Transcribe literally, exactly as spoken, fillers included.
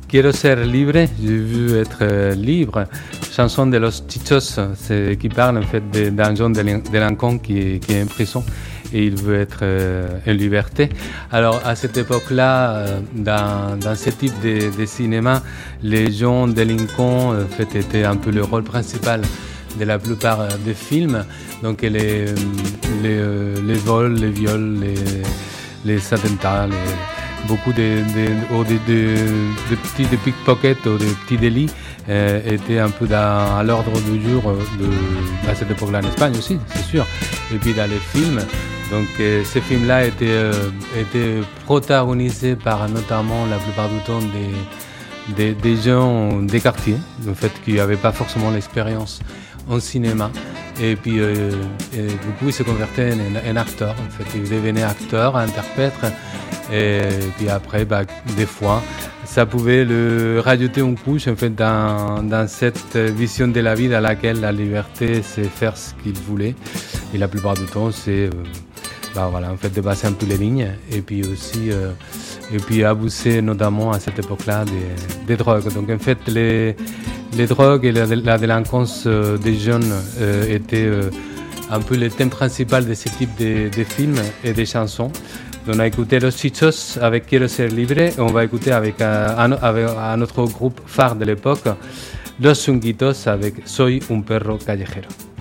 Quiero ser libre, j'ai vu être euh, libre. Chanson de Los Chichos, c'est, qui parle en fait de, d'un jeune délinquant qui est, qui est en prison et il veut être euh, en liberté. Alors à cette époque-là, euh, dans, dans ce type de, de cinéma, les jeunes délinquants en fait, étaient un peu le rôle principal de la plupart des films. Donc les, les, les, les vols, les viols, les, les attentats, les, beaucoup de, de, de, de, de petits de pickpockets ou de petits délits euh, étaient un peu dans, à l'ordre du jour de, à cette époque-là en Espagne aussi, c'est sûr. Et puis dans les films, donc euh, ces films-là étaient, euh, étaient protagonisés par notamment la plupart du temps des, des, des gens des quartiers, en fait, qui n'avaient pas forcément l'expérience en cinéma. Et puis, euh, et du coup, ils se convertaient en, en acteurs. En fait, ils devenaient acteurs, interprètes. Et puis après, bah, des fois, ça pouvait le rajouter une couche en fait, dans, dans cette vision de la vie dans laquelle la liberté, c'est faire ce qu'il voulait. Et la plupart du temps, c'est euh, bah, voilà, en fait, dépasser un peu les lignes. Et puis aussi, euh, et puis abuser notamment à cette époque-là des, des drogues. Donc en fait, les, les drogues et la, la délinquance euh, des jeunes euh, étaient euh, un peu le thème principal de ce type de, de films et de chansons. On a écouté Los Chichos avec Quiero ser libre et on va écouter avec, euh, un, avec un autre groupe phare de l'époque, Los Chunguitos avec Soy un perro callejero.